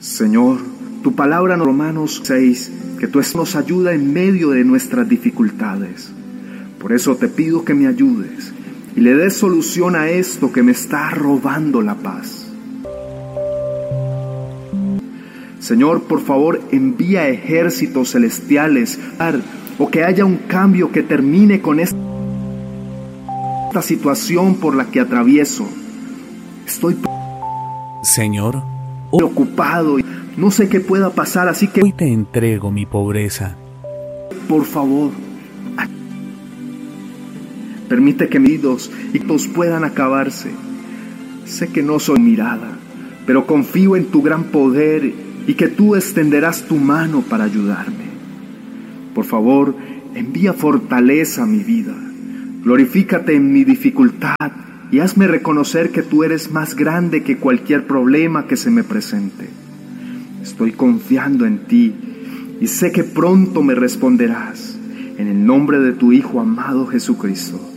Señor, tu palabra en Romanos 6, que tú nos ayuda en medio de nuestras dificultades. Por eso te pido que me ayudes y le des solución a esto que me está robando la paz. Señor, por favor, envía ejércitos celestiales o que haya un cambio que termine con esta situación por la que atravieso. Estoy Señor, preocupado y no sé qué pueda pasar, así que hoy te entrego mi pobreza. por favor, permite que mis oídos y tos puedan acabarse. Sé que no soy mirada, pero confío en tu gran poder y que tú extenderás tu mano para ayudarme. Por favor, envía fortaleza a mi vida. Glorifícate en mi dificultad y hazme reconocer que tú eres más grande que cualquier problema que se me presente. Estoy confiando en ti y sé que pronto me responderás. En el nombre de tu Hijo amado Jesucristo.